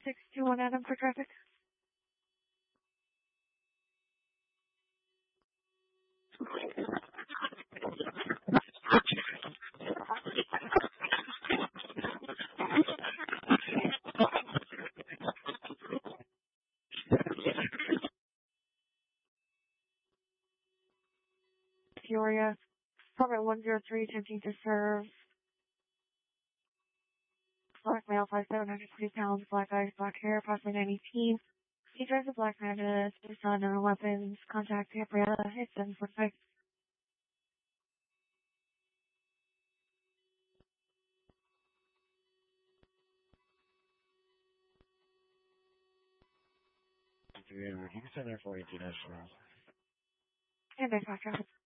621 Adam for traffic. Peoria, apartment 103, attempting to serve black male, 5'7", 140 pounds, black eyes, black hair, approximately 918. He drives a black Magna, Tucson, no weapons, contact Gabriella, hit 745. You can send her for 18 national. And I traffic.